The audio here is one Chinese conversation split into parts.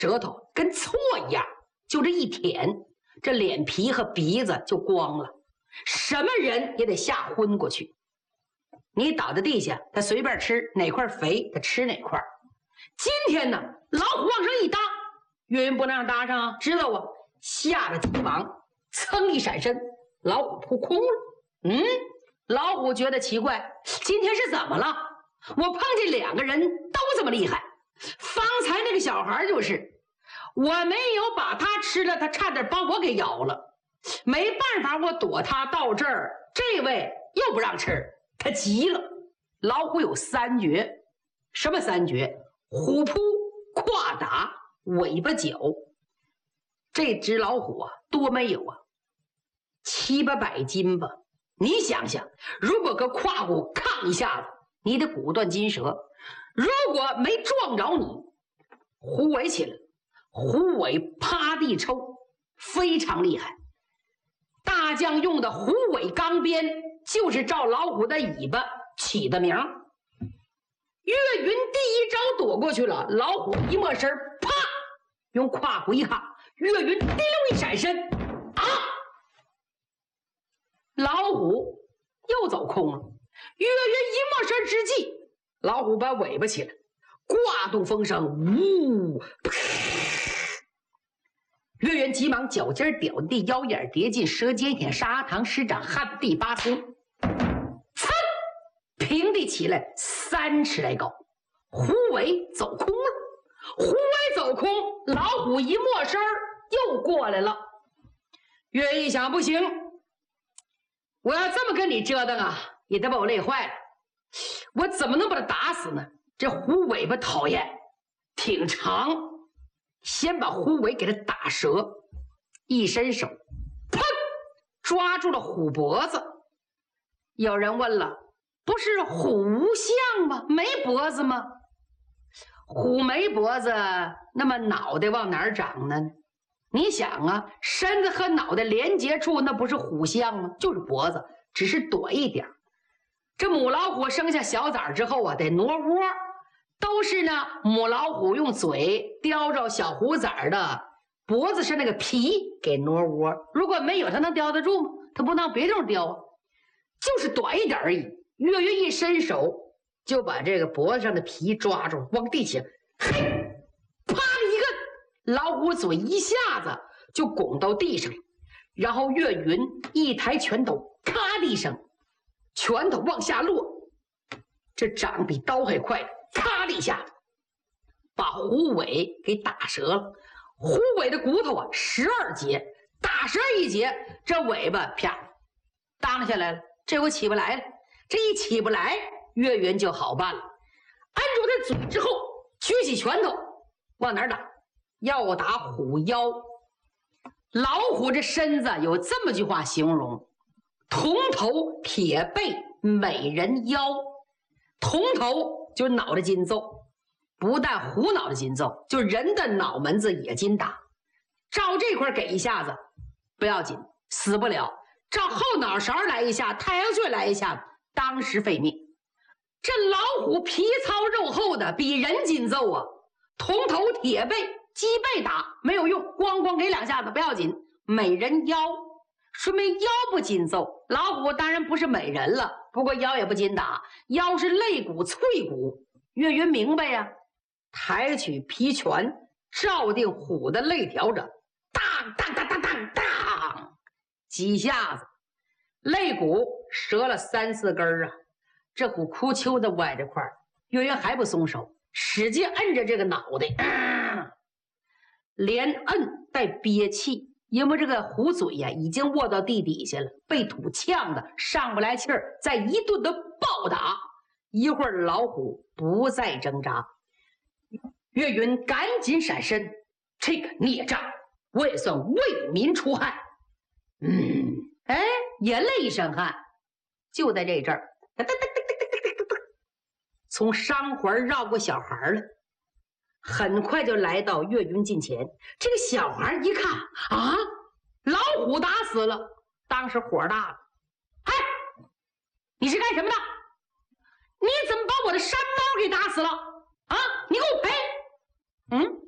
舌头跟锉一样，就这一舔，这脸皮和鼻子就光了。什么人也得吓昏过去。你倒在地下，他随便吃哪块肥，他吃哪块。今天呢，老虎往上一搭，岳云不能让搭上啊，知道啊，吓得急忙噌一闪身，老虎扑空了。老虎觉得奇怪，今天是怎么了？我碰见2个人都这么厉害，方才那个小孩就是，我没有把他吃了，他差点把我给咬了，没办法，我躲他到这儿，这位又不让吃，他急了。老虎有3绝，什么3绝？虎扑、胯打、尾巴绞。这只老虎啊，多没有啊，700-800斤吧。你想想，如果搁胯骨抗一下子，你得骨断筋折。如果没撞着你，虎尾起来了，虎尾趴地抽，非常厉害。大将用的虎尾钢鞭，就是照老虎的尾巴起的名。岳云第一招躲过去了，老虎一没身，啪，用胯骨一卡，岳云滴溜一闪身，啊！老虎又走空了。岳云一没身之际，老虎把尾巴起来，挂动风声，呜！岳云急忙脚尖点地，腰眼叠进，舌尖舔砂糖，师长旱地8寸，噌，平地起来3尺来高，虎尾走空了。虎尾走空，老虎一没身又过来了。岳云一想，不行，我要这么跟你折腾啊，也得把我累坏了。我怎么能把他打死呢？这虎尾巴讨厌，挺长，先把虎尾给他打折，一伸手，砰，抓住了虎脖子。有人问了，不是虎无相吗？没脖子吗？虎没脖子，那么脑袋往哪儿长呢？你想啊，身子和脑袋连接处，那不是虎相吗？就是脖子，只是短一点。这母老虎生下小崽之后啊，得挪窝，都是呢母老虎用嘴叼着小虎崽的脖子上那个皮给挪窝。如果没有，它能叼得住吗？它不能别地方叼啊，就是短一点而已。岳云一伸手就把这个脖子上的皮抓住，往地下，嘿，啪一个，老虎嘴一下子就拱到地上，然后岳云一抬拳头，咔的一声，拳头往下落，这掌比刀还快，咔的一下把虎尾给打折了。虎尾的骨头啊12节，打折1节，这尾巴啪当下来了，这回起不来了。这一起不来，岳云就好办了，按住他嘴之后，举起拳头往哪儿打？要打虎腰。老虎这身子有这么句话形容：铜头铁背美人腰。铜头就是脑袋筋揍，不但虎脑袋筋揍，就人的脑门子也筋打。照这块给一下子不要紧，死不了；照后脑勺来一下，太阳穴来一下，当时废命。这老虎皮糙肉厚的，比人筋揍啊！铜头铁背鸡背打没有用，咣咣给2下子不要紧。美人腰，说明腰不筋揍。老虎当然不是美人了，不过腰也不筋打，腰是肋骨脆骨。岳云明白呀，抬起皮拳照定虎的肋条着，当当当当当当，几下子肋骨折了3、4根啊！这虎哭秋的歪着块，岳云还不松手，使劲摁着这个脑袋，连摁带憋气，因为这个虎嘴呀已经卧到地底下了，被土呛的上不来气儿，再一顿的暴打，一会儿老虎不再挣扎。岳云赶紧闪身，这个孽障，我也算为民除害。哎，也累一身汗。就在这阵儿，从伤环绕过小孩了，很快就来到岳云近前。这个小孩一看啊，老虎打死了，当时火大了。哎，你是干什么的？你怎么把我的山猫给打死了啊？你给我赔！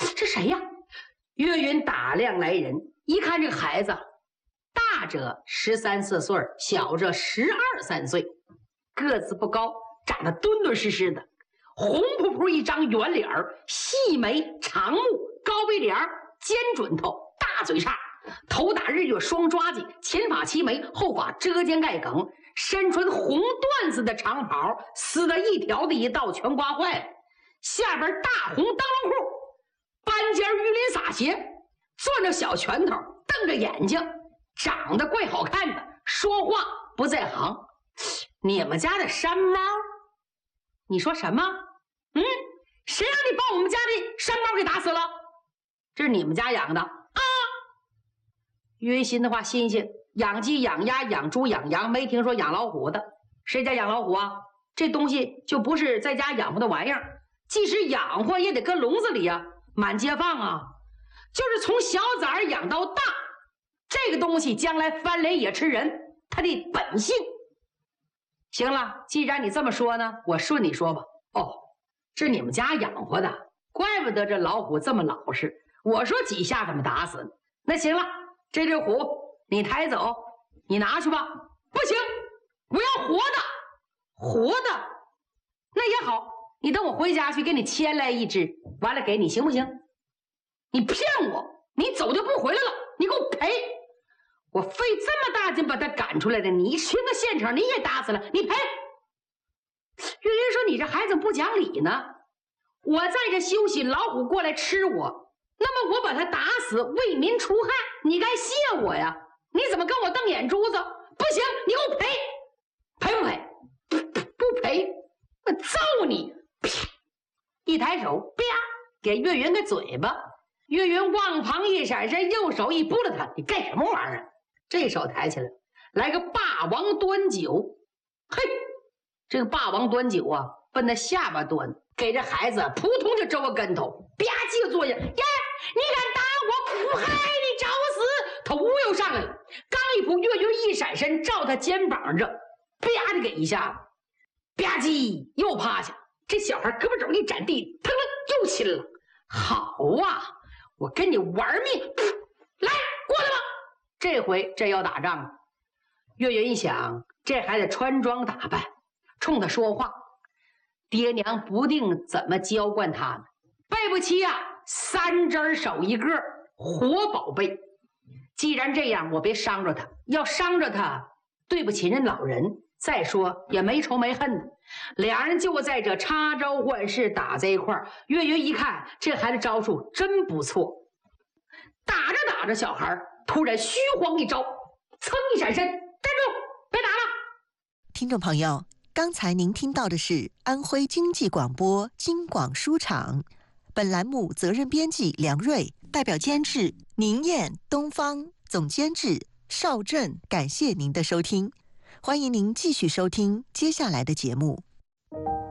这谁呀？岳云打量来人，一看这个孩子，大者13、14岁，小者12、13岁，个子不高，长得敦敦实实的，红扑扑一张圆脸儿，细眉长目，高鼻梁，尖准头，大嘴叉，头打日月双抓髻，前发齐眉，后发遮肩盖梗，身穿红缎子的长袍，撕了一条的一道全刮坏了，下边大红灯笼裤，半截鱼鳞撒鞋，攥着小拳头，瞪着眼睛，长得怪好看的，说话不在行。你们家的山猫？你说什么？谁让你把我们家的山猫给打死了？这是你们家养的啊？岳云心的话新鲜，养鸡养鸭养猪养羊，没听说养老虎的。谁家养老虎啊？这东西就不是在家养活的玩意儿，即使养活也得搁笼子里啊，满街放啊。就是从小崽儿养到大，这个东西将来翻脸也吃人，它的本性。行了，既然你这么说呢，我顺你说吧。哦，是你们家养活的，怪不得这老虎这么老实。我说几下怎么打死呢？那行了，这只虎你抬走，你拿去吧。不行，我要活的。活的，那也好，你等我回家去给你牵来一只，完了给你，行不行？你骗我，你走就不回来了，你给我赔。我费这么大劲把他赶出来的，你去个现场你也打死了，你赔。岳云说：“你这孩子不讲理呢，我在这休息，老虎过来吃我，那么我把他打死，为民除害，你该谢我呀？你怎么跟我瞪眼珠子？不行，你给我赔，赔不赔？不赔，我揍你！”啪，一抬手，啪，给岳云个嘴巴。岳云往旁一闪身，右手一拨了他：“你干什么玩意儿？”这手抬起来，来个霸王端酒。嘿，这个霸王端酒啊，奔他下巴端，给这孩子扑通就周个跟头，吧唧就坐下。呀，你敢打我，苦害你找死！他呜又上来了，刚一扑，岳云一闪身，照他肩膀这，吧的给一下子，吧唧又趴下。这小孩胳膊肘一展地，腾腾又亲了。好啊，我跟你玩命！来，过来吧。这回真要打仗了。岳云一想，这孩子穿装打扮，冲他说话，爹娘不定怎么娇惯他呢。备不齐呀，3只手一个，活宝贝。既然这样，我别伤着他，要伤着他，对不起人老人。再说也没仇没恨的，俩人就在这插招换式打在一块儿。岳云一看，这孩子招数真不错。打着打着，小孩突然虚晃一招，噌一闪身，站住，别打了。 听众朋友，刚才您听到的是安徽经济广播京广书场，本栏目责任编辑梁瑞，代表监制宁燕、东方，总监制邵振。感谢您的收听，欢迎您继续收听接下来的节目。